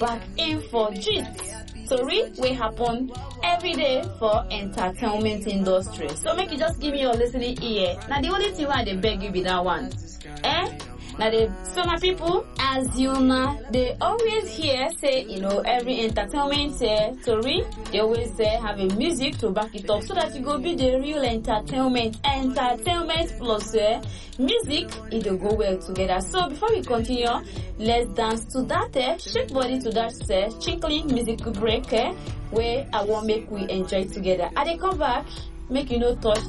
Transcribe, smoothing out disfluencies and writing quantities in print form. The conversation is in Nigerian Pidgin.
back in for gist. Tori wey happen every day for entertainment industry. So make you just give me your listening ear. Now the only thing I dey beg you be that one. Now so my people, as you know, they always hear say, every entertainment Tori, they always say have a music to back it up so that you go be the real entertainment. Entertainment plus music, it will go well together. So before we continue, let's dance to that, shake body to that chinkling music break where I want make we enjoy together. I dey come back, make you no touch